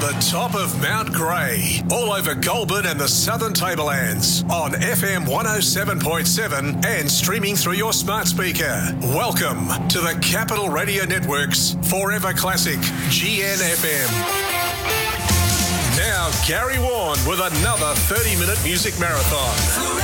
the top of Mount Grey, all over Goulburn and the Southern Tablelands, on FM 107.7 and streaming through your smart speaker. Welcome to the Capital Radio Network's Forever Classic GNFM. Now, Gary Warren with another 30-minute music marathon.